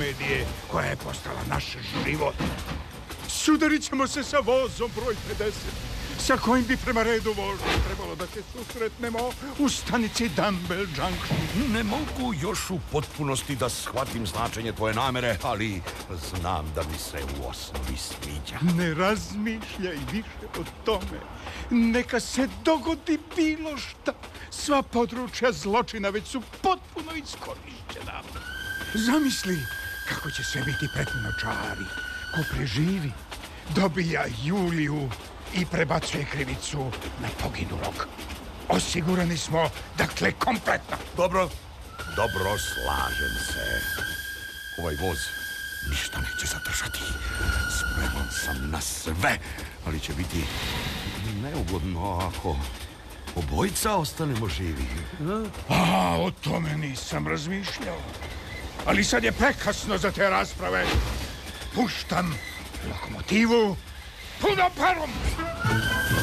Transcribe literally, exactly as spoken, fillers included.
tragedije koja je postala naš život. Sudarit ćemo se sa vozom broj pedeset, sa kojim bi prema redu vožnje trebalo da se susretnemo u stanici Dumble Junction. Ne mogu još u potpunosti da shvatim značenje tvoje namere, ali znam da mi se u osnovi sviđa. Ne razmišljaj više o tome. Neka se dogodi bilo šta. Sva područja zločina već su potpuno iskorišćena. Zamisli kako će sve biti prethodno čari. Ko preživi, dobija Juliju i prebacuje krivicu na poginulog. Osigurani smo, dakle, kompletno. Dobro, dobro, slažem se. Ovaj voz ništa neće zadržati. Spreman sam na sve, ali će biti neugodno ako obojica ostanemo živi. A, o tome nisam razmišljao. Ali sad je prekasno za te rasprave. Puštam lokomotivu punom parom.